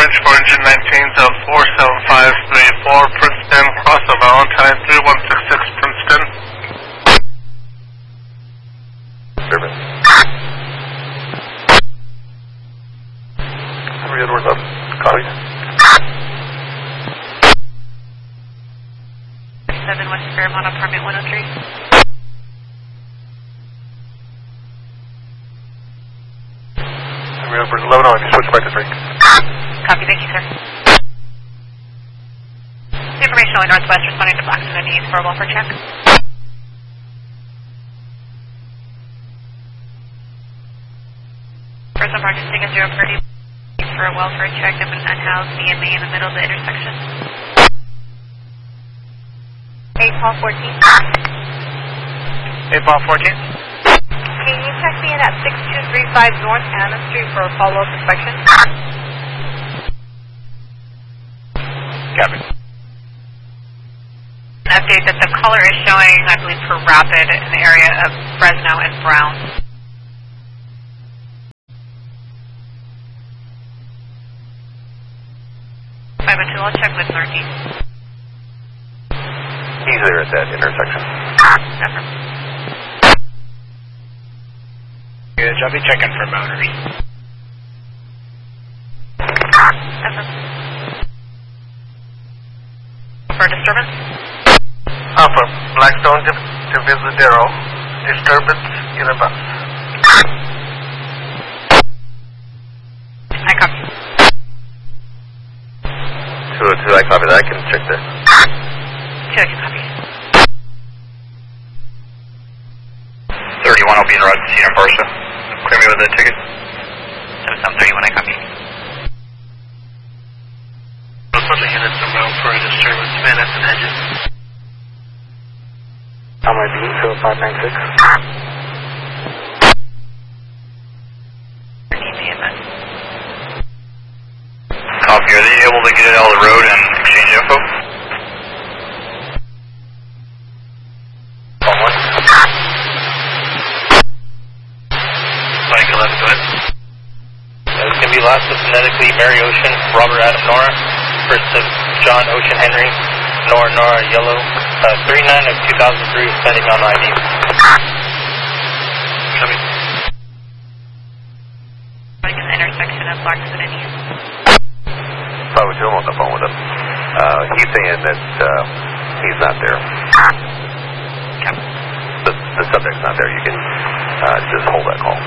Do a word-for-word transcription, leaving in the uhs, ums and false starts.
message for engine nineteen to four seven five three four Princeton, cross of Valentine, three one six six Princeton. Service. Three Edwards up. Copy. seven West Fairmont, apartment one oh three. Three Edwards eleven on, you switch back to three. Copy, thank you, sir. Information only northwest, responding to Blackstone and East for a welfare check. Person practicing a zero thirty for a welfare check of an unhoused C M A in the middle of the intersection. eight Paul fourteen. eight Paul fourteen. Can you check me in at six two three five North Anna Street for a follow-up inspection? Copy. An update that the color is showing, I believe, for Rapid in the area of Fresno and Brown. five oh two, I'll check with Northeast. He's there at that intersection. Never. Good, I'll be checking for motors. Never. For disturbance? Alpha, Blackstone to, to Visadero, disturbance in a bus. I copy. two oh two, I copy that. I can check that. two oh two, copy. thirty-one will be in Rod Cedar Barca. Clear me with a ticket. seven thirty-one, I copy. Something in it's around for a disturbance, man, that's an engine. How might be two oh five nine six. Copy, are they able to get it out of the road and exchange info? Call one. Mike eleven, go ahead. It's going to be last of phonetically Mary Ocean, Robert Adam Nora. First of John Ocean Henry, Nora Nora Yellow, uh, thirty-nine of two thousand three, sending on I D. Copy. Like an intersection of Blackstone and East. five oh two, I'm on the phone with him. Uh, he's saying that uh, he's not there. Copy. The, the subject's not there. You can uh, just hold that call.